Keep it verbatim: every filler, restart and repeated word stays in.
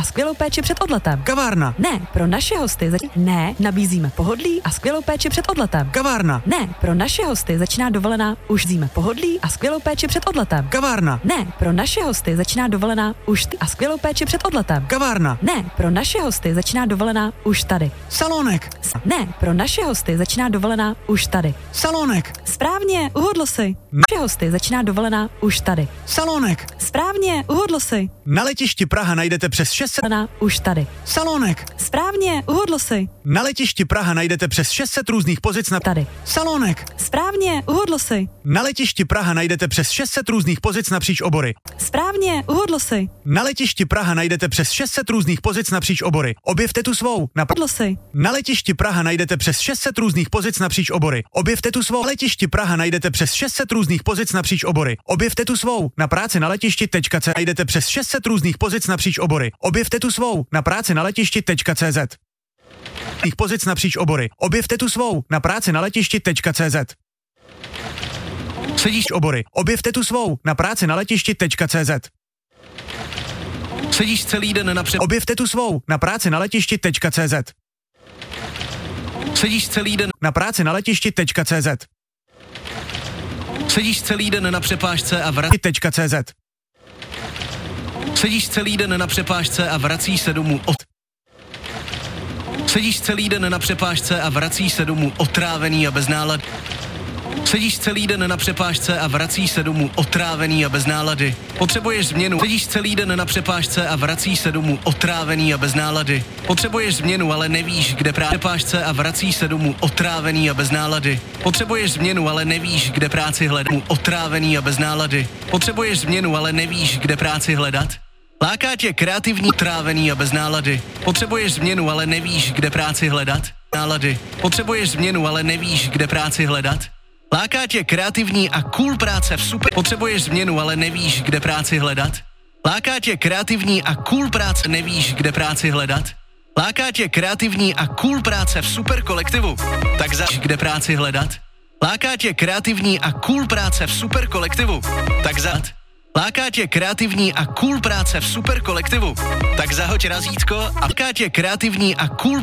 skvělou péči před odletem. Kavárna. Ne, pro naše hosty zač- Ne, nabízíme pohodlí a skvělou péči před odletem. Kavárna. Ne, pro naše hosty začíná dovolená už zíme pohodlí a skvělou péči před odletem. Kavárna. Ne, pro naše hosty začíná dovolená už t- a skvělou péči před odletem. Kavárna. Ne, pro naše hosty začíná dovolená už tady. Salonek. S- Ne, pro naše hosty začíná dovolená už tady. Salonek. Správně, uhodl si. Naše hosty začíná dovolená už tady. Salonek. Správně, uhodl si. Na letišti Praha najdete přes šest set... Dovolená už tady. Salonek. Správně, uhodl si. Na letišti Praha najdete přes šest set různých pozic na... Tady. Salonek. Správně, uhodl si. Na letišti Praha najdete přes šest set různých pozic napříč obory. Správně, uhodl si. Na letišti Praha najdete přes šest set různých pozic napříč obory. Objevte tu svou. Na, Uhodl si. na letišti Praha najdete přes šest set různých pozic napříč obory. Objevte tu svou. Na letišti Praha najdete přes šest set různých pozic napříč obory. Objevte tu svou. Na práci na letišti.cz najdete přes šest set různých pozic napříč obory. Objevte tu svou. Na práci na letišti.cz pozic napříč obory. Objevte tu svou. Na práci na letišti.cz Sedíš obory. Objevte tu svou. Na práci na letišti.cz Sedíš celý den na přep... Objevte tu svou. Na práci na letišti.cz Sedíš celý den... Na práci na letišti.cz Sedíš celý den na přepážce a vra... .cz Sedíš celý den na přepážce a vracíš se domů od... Sedíš celý den na přepážce a vracíš se domů otrávený a bez nálady. Sedíš celý den na přepážce a vracíš se domů otrávený a bez nálady. Potřebuješ změnu. Sedíš celý den na přepážce a vracíš se domů otrávený a bez nálady. Potřebuješ změnu, ale nevíš, kde právě přepážce a vracíš se domů otrávený a bez nálady. Potřebuješ změnu, ale nevíš, kde práci hledat. Otrávený a bez nálady. Potřebuješ změnu, ale nevíš, kde práci hledat. Láká tě kreativní, trávený a bez nálady. Potřebuješ změnu, ale nevíš, kde práci hledat. Nálady. Potřebuješ změnu, ale nevíš, kde práci hledat. Láká tě kreativní a cool práce v super... Potřebuješ změnu, ale nevíš, kde práci hledat. Láká tě kreativní a cool práce, nevíš, kde práci hledat. Láká tě kreativní a cool práce v super kolektivu. Tak za... kde práci hledat. Láká tě kreativní a cool práce v super kolektivu. Tak za... Láká tě kreativní a cool práce v super kolektivu. Tak zahoď razítko a láká tě kreativní a cool